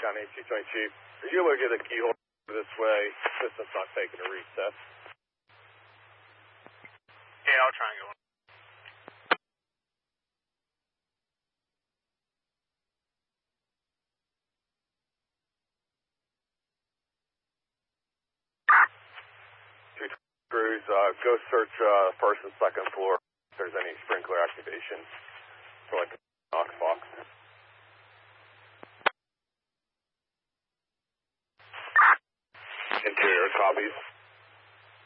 Recon 8220 Chief. Are you able to get a keyhole this way? System's not taking a reset. Yeah, I'll try and go in. Crews, go search first and second floor if there's any sprinkler activation.